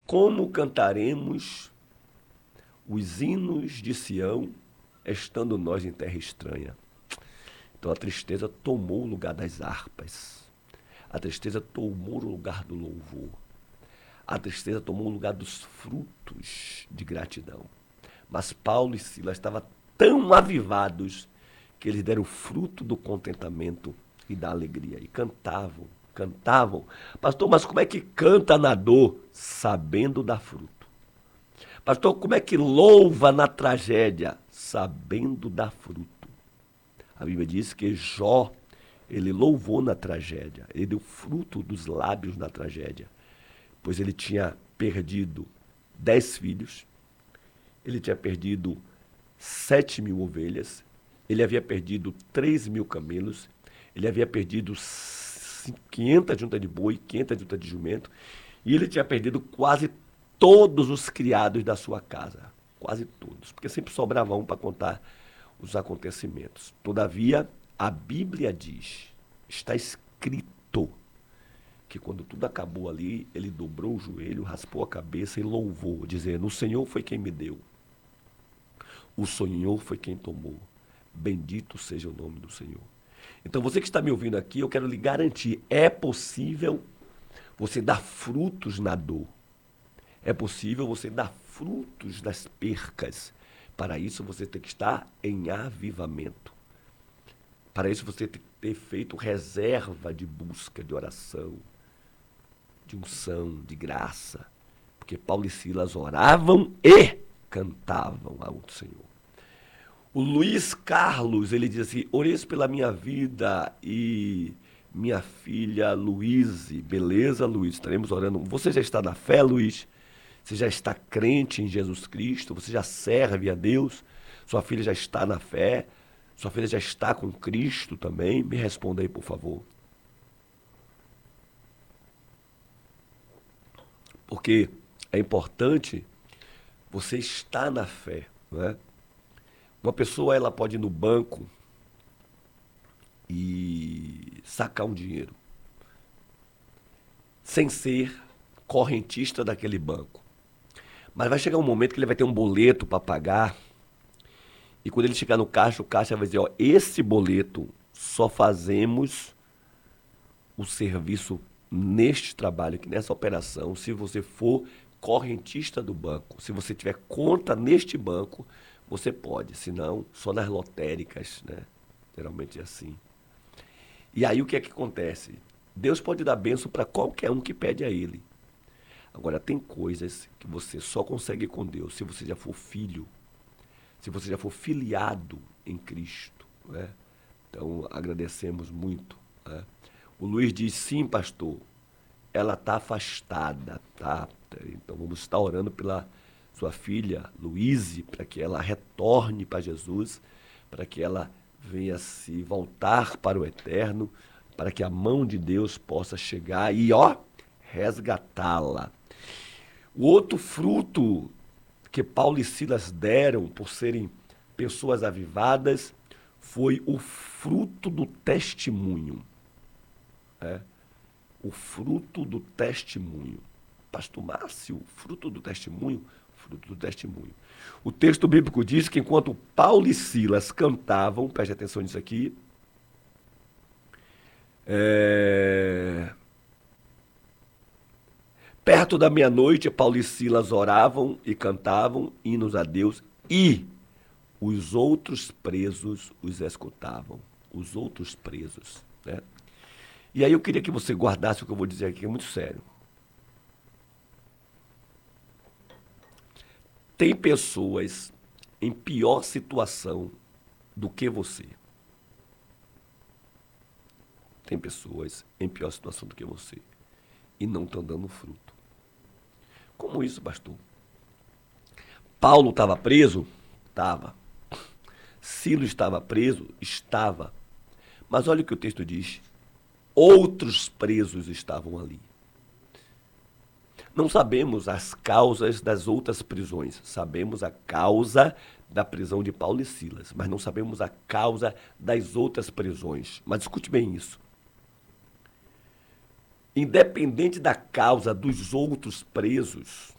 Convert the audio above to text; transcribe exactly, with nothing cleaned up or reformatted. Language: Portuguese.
Como cantaremos os hinos de Sião, estando nós em terra estranha? Então a tristeza tomou o lugar das harpas. A tristeza tomou o lugar do louvor. A tristeza tomou o lugar dos frutos de gratidão. Mas Paulo e Silas estavam tão avivados que eles deram o fruto do contentamento e da alegria. E cantavam, cantavam. Pastor, mas como é que canta na dor? Sabendo dar fruto. Pastor, como é que louva na tragédia? Sabendo dar fruto. A Bíblia diz que Jó, ele louvou na tragédia. Ele deu fruto dos lábios na tragédia. Pois ele tinha perdido dez filhos. Ele tinha perdido sete mil ovelhas. Ele havia perdido três mil camelos. Ele havia perdido quinhentas juntas de boi, quinhentas juntas de jumento. E ele tinha perdido quase todos os criados da sua casa. Quase todos. Porque sempre sobrava um para contar os acontecimentos. Todavia, a Bíblia diz, está escrito, que quando tudo acabou ali, ele dobrou o joelho, raspou a cabeça e louvou, dizendo, o Senhor foi quem me deu. O Senhor foi quem tomou. Bendito seja o nome do Senhor. Então, você que está me ouvindo aqui, eu quero lhe garantir, é possível você dar frutos na dor. É possível você dar frutos das percas. Para isso, você tem que estar em avivamento. Para isso, você tem que ter feito reserva de busca, de oração, de unção, de graça. Porque Paulo e Silas oravam e cantavam ao Senhor. O Luiz Carlos, ele diz assim, oreis pela minha vida e minha filha Luíse. Beleza, Luiz? Estaremos orando. Você já está na fé, Luiz? Você já está crente em Jesus Cristo? Você já serve a Deus? Sua filha já está na fé? Sua filha já está com Cristo também? Me responda aí, por favor. Porque é importante você estar na fé, não é? Uma pessoa, ela pode ir no banco e sacar um dinheiro sem ser correntista daquele banco. Mas vai chegar um momento que ele vai ter um boleto para pagar e quando ele chegar no caixa, o caixa vai dizer, ó, esse boleto só fazemos o serviço neste trabalho, aqui nessa operação, se você for correntista do banco. Se você tiver conta neste banco, você pode, senão só nas lotéricas, né? Geralmente é assim. E aí o que é que acontece? Deus pode dar bênção para qualquer um que pede a Ele. Agora, tem coisas que você só consegue com Deus se você já for filho, se você já for filiado em Cristo, né? Então, agradecemos muito, né? O Luiz diz, sim, pastor, ela está afastada, tá? Então, vamos estar orando pela sua filha, Luíse, para que ela retorne para Jesus, para que ela venha se voltar para o eterno, para que a mão de Deus possa chegar e, ó, resgatá-la. O outro fruto que Paulo e Silas deram por serem pessoas avivadas foi o fruto do testemunho. É? O fruto do testemunho. Pastor Márcio, fruto do testemunho? Fruto do testemunho. O texto bíblico diz que enquanto Paulo e Silas cantavam, preste atenção nisso aqui, é... perto da meia-noite, Paulo e Silas oravam e cantavam hinos a Deus e os outros presos os escutavam. Os outros presos, né? E aí eu queria que você guardasse o que eu vou dizer aqui, é muito sério. Tem pessoas em pior situação do que você. Tem pessoas em pior situação do que você e não estão dando fruto. Como isso, pastor? Paulo estava preso? Estava. Silas estava preso? Estava. Mas olha o que o texto diz. Outros presos estavam ali. Não sabemos as causas das outras prisões. Sabemos a causa da prisão de Paulo e Silas, mas não sabemos a causa das outras prisões. Mas escute bem isso. Independente da causa dos outros presos,